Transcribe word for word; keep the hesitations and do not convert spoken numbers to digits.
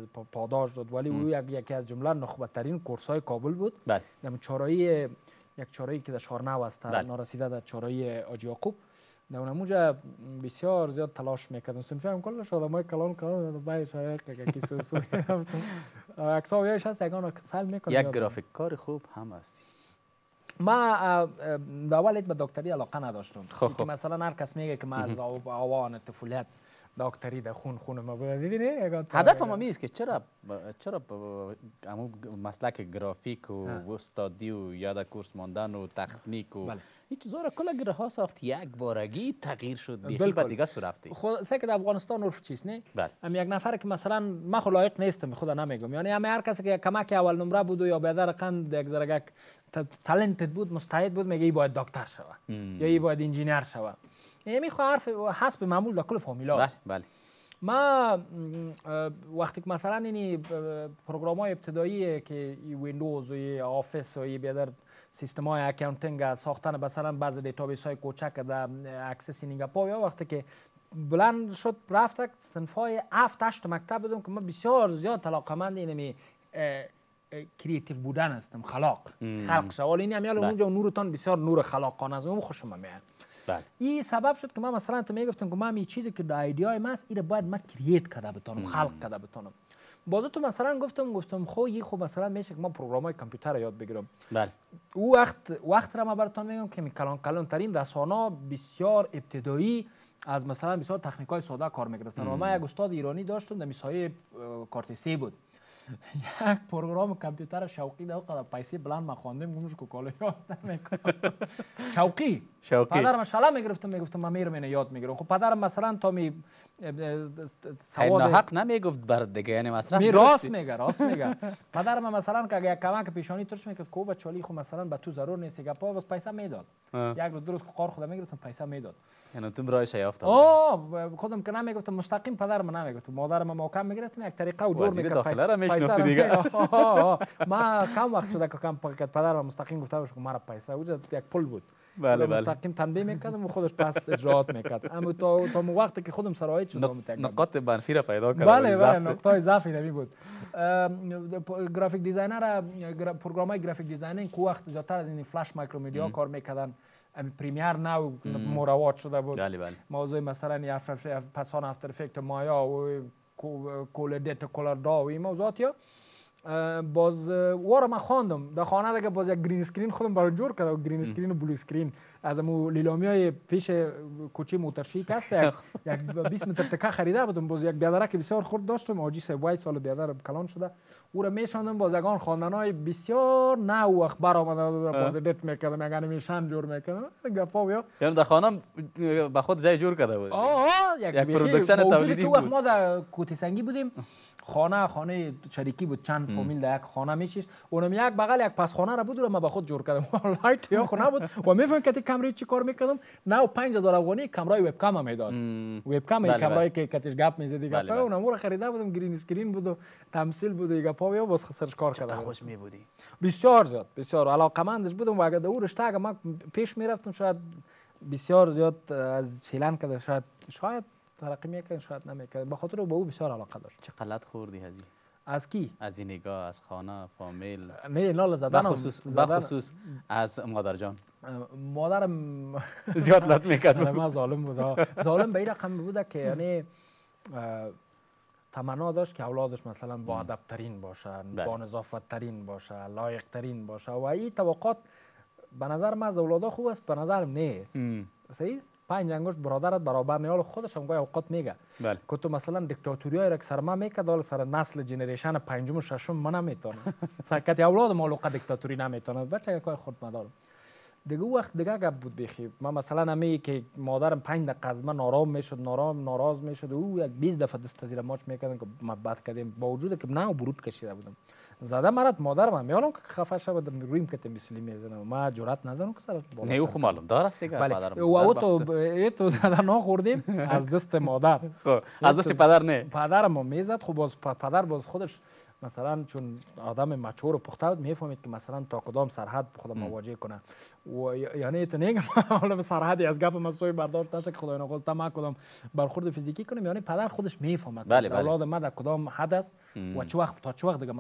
پاداش داد، ولی او یک یکی از جمله نخبترین کورس‌های کابل بود. بله. در چهارراهی یک چهارراهی که در شهرنو است نارسیده در چهارراهی حاجی یعقوب، در اونجا بسیار زیاد تلاش میکردم. صنفی هم کلش آدمای کلان کلان بای شایق که سو سو اکساویش هست یگان سال میکنه. یک گرافیک کار خوب هم هستی. ما اول به دکتری علاقه نداشتم که مثلا هر کس میگه که ما از آوان طفولیت دکتری در خون خون ما بود. دیدی هدف ما میست که چرا چرا همون مسلک گرافیک و استادی و یاد کورس ماندن و تکنیک و این چیزا را کلا گره ها ساخت یک بارگی تغییر شد بیخی بعد دیگه سو رفتی. خود سه که در افغانستان عرف چیست نه؟ هم یک نفر که مثلا ما خو لایق نیستم خدا نمیگم، یعنی همه هر کسی که کمک اول نمره بود یا به در قند یک زرگک تالنتد بود مستعد بود میگه ای باید دکتر شوه یا ای باید انجینیر شوه. یعنی خو حرف حسب معمول در کل فامیلا. بله. ما وقتی که مثلا این پروگرام های ابتدایی که ویندوز و آفیس و بیادر سیستم های اکاونتینگ ساختن مثلا بعض دیتابیس های کوچک در اکسس اینگا پا یا وقتی که بلند شد رفت صنف های هفت هشت مکتب بودم که من بسیار زیاد علاقه‌مند اینمی کریتیو بودن هستم، خلاق خلق شوال این همیال اونجا نورتان بسیار نور خلاقانه است، اون خوشم میاد. این سبب شد که من مثلا تو میگفتم که من این چیزی که در ایدیای ماست این باید من کرییت کرده بتونم، خلق کرده بتونم. بازو تو مثلا گفتم گفتم خو این خو مثلا میشه که من پروگرام های کامپیوتر یاد بگیرم. بله. او وقت وقت را من براتون میگم که کلان کلان ترین رسانه بسیار ابتدایی از مثلا بسیار تکنیک های ساده کار میگرفتن و من یک استاد ایرانی داشتم در میسایه کارتسی بود. یک پروگرام کامپیوتر شوقی ده قدر پیسه بلند ما خواندم گمش کو کالا یاد نمیکنم. شوقی شوقی پدرم شلا میگرفتم میگفتم من میرم اینو یاد میگیرم. خب پدرم مثلا تا می سواد حق نمیگفت بر دیگه، یعنی مثلا می راست میگه راست میگه. پدرم مثلا که یک کمک پیشانی ترش میکرد کو بچالی خو مثلا به تو ضرور نیست گپا بس پیسه میداد. یک روز درست کار خودم میگرفتم پیسه میداد. یعنی تو برایش یافت. آه خودم که نمیگفتم مستقیم پدرم نمیگفتم مادرم محکم میگرفتم یک طریقه و جور میکرد پیسه دیگه. ما کم وقت شده که کم پاکت پدرم مستقیم گفته باشه که مرا پیسه وجود یک پول بود. بله بله. مستقیم تنبیه میکردم و خودش پس اجرات میکرد. اما تا تا وقتی که خودم سرایت شدم نقاط منفی را پیدا کردم. بله بله نقطه ضعفی نمی بود. گرافیک دیزاینر پروگرامای گرافیک دیزاینینگ کو وقت زیادتر از این فلش مایکرومدیا کار میکردن. پریمیر نو مرواد شده بود. بله بله. موضوع مثلا یا پسان افتر افکت مایا و کول دیتا کلر دا و این موضوعات یا باز وارا ما خواندم در خانه دیگه باز یک گرین اسکرین خودم برای جور کردم، گرین اسکرین و بلو اسکرین از امو لیلامی های پیش کوچه موترشیک هست یک بیست متر تکه خریده بودم. باز یک بیادرک بسیار خورد داشتم آجی سه سال بیادر کلان شده او را میشاندم باز یگان خواندنهای بسیار نه وقت برآمده باز ادیت میکردم یک انیمیشن جور میکردم گپا بیا یعنی در خانه به خود جای جور کرده بود. آه یک پروداکشن تولیدی بود. ما در کوتی سنگی بودیم، خانه خانه شریکی بود، چند فامیل در یک خانه میشیش، اونم یک بغل یک پس خانه را بود و ما به خود جور کردم. لایت یا خونه بود و میفهمم که کامرای چی کار میکردم. نه پنج هزار افغانی کامرای وب کام میداد. وب کام این کامرای که کتش گپ میزدی گپ اونم رو خریده بودم، گرین اسکرین بود و تمثیل بود و گپا یا باز سرچ کار کردم. خوش می بودی بسیار زیاد بسیار علاقمندش بودم و اگه در رشته اگه ما پیش میرفتم شاید بسیار زیاد از فعلا که شاید شاید ترقی میکنه شاید نمیکنه. به خاطر به او بسیار علاقه داشت. چه غلط خوردی هزی؟ از کی؟ از این نگاه، از خانه، فامیل. نه نه زدن بخصوص بخصوص از مادر جان. مادرم زیاد لط میکرد. ما ظالم بود. ظالم به این رقم بود که یعنی تمنا داشت که اولادش مثلا با ادب ترین باشه، با نظافت ترین باشه، لایق ترین باشه و این توقعات به نظر من از اولادا خوب است، به نظرم نیست. صحیح؟ پنج انگشت برادرت برابر نیال خودش هم گاهی اوقات میگه بله. که تو مثلا دیکتاتوری های را که سر ما میکرد حالا سر نسل جنریشن پنجم و ششم من نمیتونم. سرکت اولاد مالوقه دیکتاتوری نمیتونه. بچه که خود مدارم. دیگه وقت دیگه گپ بود بخی. من مثلا همی که مادرم پنج دقیقه از من نارام میشد، نارام ناراض میشد او یک بیست دفعه دست زیر ماچ میکردن که ما بد کردیم با وجود که نه برود کشیده بودم. زده مرد مادرم هم میالم که خفه شد رویم که مثلی میزنم. ما جرأت ندارم که سر بالا. نه خو معلوم داره دیگه پدرم. و تو ایتو زده خوردیم از دست مادر. از دست پدر نه. پدرم میزد. خب باز پدر باز خودش مثلا چون آدم مچور و پخته بود میفهمید که مثلا تا کدام سرحد خودم مواجه کنه و یعنی تو نگم حالا به صراحتی از گپ مسوی برداشت نشه که خدای نخواسته ما کدام برخورد فیزیکی کنیم، یعنی پدر خودش میفهمد بله بله. اولاد ما در کدام حد است و چه وقت تا چه وقت دیگه